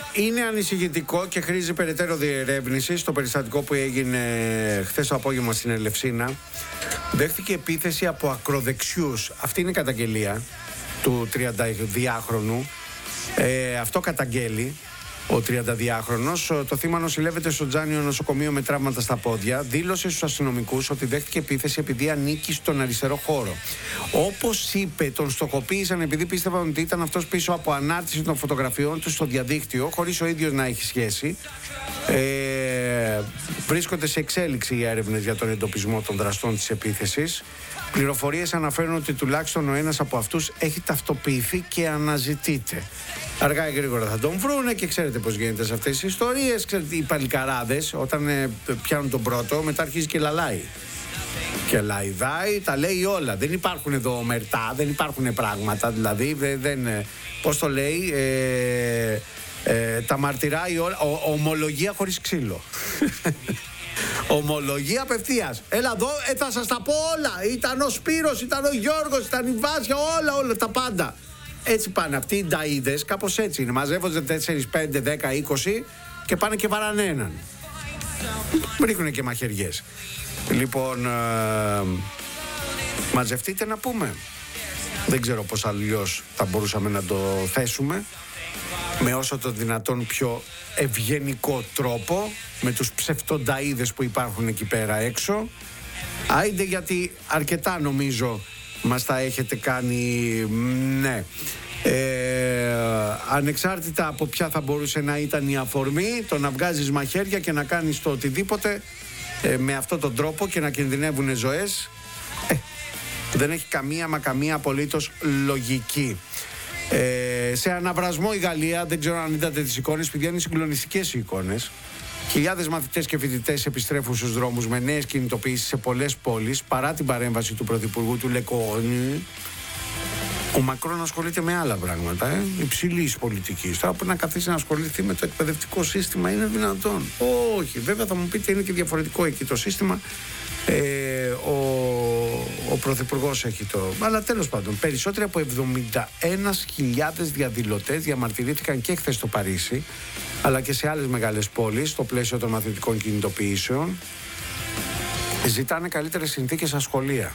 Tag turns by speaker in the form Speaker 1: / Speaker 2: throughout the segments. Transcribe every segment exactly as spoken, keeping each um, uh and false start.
Speaker 1: είναι ανησυχητικό και χρήζει περαιτέρω διερεύνηση. Στο περιστατικό που έγινε χθες το απόγευμα στην Ελευσίνα, δέχτηκε επίθεση από ακροδεξιούς. Αυτή είναι η καταγγελία του τριανταδυάχρονου. Ε, αυτό καταγγέλει ο τριανταδυάχρονος. Το θύμα νοσηλεύεται στο Τζάνιο νοσοκομείο με τραύματα στα πόδια. Δήλωσε στους αστυνομικούς ότι δέχτηκε επίθεση επειδή ανήκει στον αριστερό χώρο. Όπως είπε, τον στοχοποίησαν επειδή πίστευαν ότι ήταν αυτός πίσω από ανάρτηση των φωτογραφιών του στο διαδίκτυο, χωρίς ο ίδιος να έχει σχέση. Ε, βρίσκονται σε εξέλιξη οι έρευνες για τον εντοπισμό των δραστών της επίθεσης. Πληροφορίες αναφέρουν ότι τουλάχιστον ο ένας από αυτούς έχει ταυτοποιηθεί και αναζητείται. Αργά ή γρήγορα θα τον βρούνε και ξέρετε πώς γίνεται σε αυτές τις ιστορίες. Ξέρετε, οι παλικαράδες όταν ε, πιάνουν τον πρώτο, μετά αρχίζει και λαλάει. Και λαϊδάει, τα λέει όλα. Δεν υπάρχουν εδώ ομερτά, δεν υπάρχουν πράγματα. Δηλαδή, δεν. Πώς το λέει, ε, ε, τα μαρτυράει όλα. Ο, ομολογία χωρίς ξύλο. Ομολογία απευθείας. Έλα εδώ, ε, θα σας τα πω όλα. Ήταν ο Σπύρος, ήταν ο Γιώργος, ήταν η Βάσια, όλα, όλα τα πάντα. Έτσι πάνε αυτοί οι νταΐδες, κάπως έτσι είναι. Μαζεύονται τέσσερα, πέντε, δέκα, είκοσι και πάνε και βαράνε έναν. Ρίχνουν και μαχαιριές. Λοιπόν, ε, μαζευτείτε να πούμε. Δεν ξέρω πώς αλλιώς θα μπορούσαμε να το θέσουμε. Με όσο το δυνατόν πιο ευγενικό τρόπο, με τους ψευτονταΐδες που υπάρχουν εκεί πέρα έξω. Άιντε, γιατί αρκετά νομίζω μας τα έχετε κάνει, ναι. Ε, ανεξάρτητα από ποια θα μπορούσε να ήταν η αφορμή, το να βγάζεις μαχαίρια και να κάνεις το οτιδήποτε ε, με αυτόν τον τρόπο και να κινδυνεύουν ζωές, ε, δεν έχει καμία μα καμία απολύτως λογική. Ε, σε αναβρασμό η Γαλλία, δεν ξέρω αν είδατε τις εικόνες, παιδιά, είναι συγκλονιστικές οι εικόνες. Χιλιάδες μαθητές και φοιτητές επιστρέφουν στους δρόμους με νέες κινητοποιήσεις σε πολλές πόλεις παρά την παρέμβαση του Πρωθυπουργού του Λεκόνη. Ο Μακρόν ασχολείται με άλλα πράγματα, ε, υψηλής πολιτικής. Τώρα πρέπει να καθίσει να ασχοληθεί με το εκπαιδευτικό σύστημα, είναι δυνατόν? Όχι, βέβαια θα μου πείτε είναι και διαφορετικό εκεί το σύστημα. Ε, ο, ο Πρωθυπουργός έχει το. Αλλά τέλος πάντων, περισσότεροι από εβδομήντα ένα χιλιάδες διαδηλωτές διαμαρτυρήθηκαν και χθες στο Παρίσι, αλλά και σε άλλες μεγάλες πόλεις, στο πλαίσιο των μαθητικών κινητοποιήσεων. Ζητάνε καλύτερες συνθήκες στα σχολεία.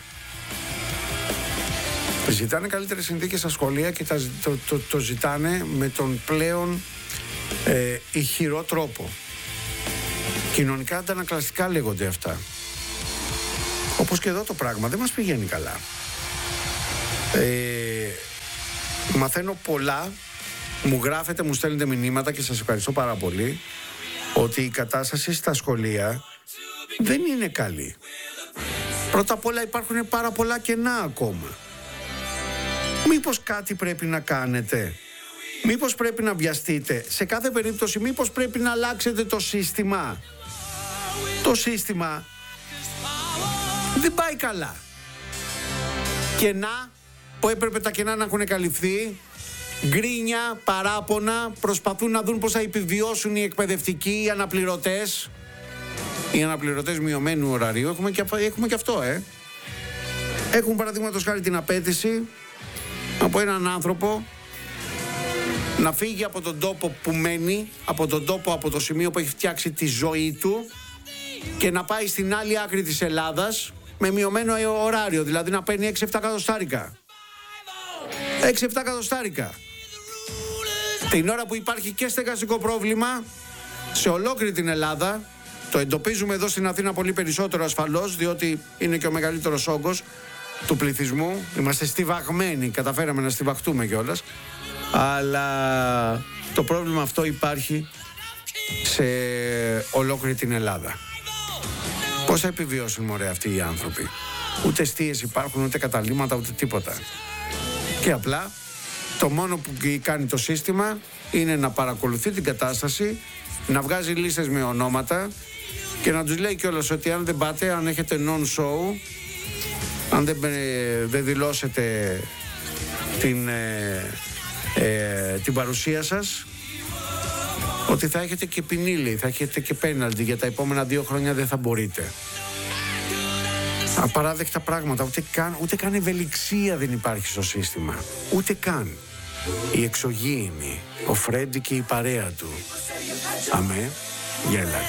Speaker 1: Ζητάνε καλύτερες συνθήκες στα σχολεία και τα, το, το, το ζητάνε με τον πλέον ε, ηχηρό τρόπο. Κοινωνικά αντανακλαστικά λέγονται αυτά. Όπως και εδώ το πράγμα δεν μας πηγαίνει καλά. Ε, μαθαίνω πολλά, μου γράφετε, μου στέλνετε μηνύματα και σας ευχαριστώ πάρα πολύ, ότι η κατάσταση στα σχολεία δεν είναι καλή. Πρώτα απ' όλα υπάρχουν πάρα πολλά κενά ακόμα. Μήπως κάτι πρέπει να κάνετε? Μήπως πρέπει να βιαστείτε? Σε κάθε περίπτωση μήπως πρέπει να αλλάξετε το σύστημα? Το σύστημα δεν πάει καλά. Κενά που έπρεπε τα κενά να έχουν καλυφθεί, γκρίνια, παράπονα, προσπαθούν να δουν πώς θα επιβιώσουν οι εκπαιδευτικοί, οι αναπληρωτές. Οι αναπληρωτές μειωμένου ωραρίου, έχουμε και, έχουμε και αυτό, ε. Έχουν παραδείγματος χάρη την απέτηση από έναν άνθρωπο να φύγει από τον τόπο που μένει, από τον τόπο, από το σημείο που έχει φτιάξει τη ζωή του και να πάει στην άλλη άκρη της Ελλάδας με μειωμένο ωράριο, δηλαδή να παίρνει έξι εφτά εκατοστάρικα. έξι εφτά εκατοστάρικα. Την ώρα που υπάρχει και στεγαστικό πρόβλημα σε ολόκληρη την Ελλάδα. Το εντοπίζουμε εδώ στην Αθήνα πολύ περισσότερο ασφαλώς, διότι είναι και ο μεγαλύτερος όγκος του πληθυσμού. Είμαστε στιβαγμένοι, καταφέραμε να στιβαχτούμε κιόλας. Αλλά το πρόβλημα αυτό υπάρχει σε ολόκληρη την Ελλάδα. Πώς θα επιβιώσουν, μωρέ, αυτοί οι άνθρωποι? Ούτε εστίες υπάρχουν, ούτε καταλήμματα, ούτε τίποτα. Και απλά το μόνο που κάνει το σύστημα είναι να παρακολουθεί την κατάσταση, να βγάζει λίστες με ονόματα και να τους λέει κιόλας ότι αν δεν πάτε, αν έχετε non-show, αν δεν, δεν δηλώσετε την, ε, ε, την παρουσία σας, ότι θα έχετε και ποινίλη, θα έχετε και πέναλτι, για τα επόμενα δύο χρόνια δεν θα μπορείτε. Απαράδεκτα πράγματα, ούτε καν, ούτε καν ευελιξία δεν υπάρχει στο σύστημα. Ούτε καν. οι εξωγήινοι, ο Φρέντι και η παρέα του. Αμέ, γέλα.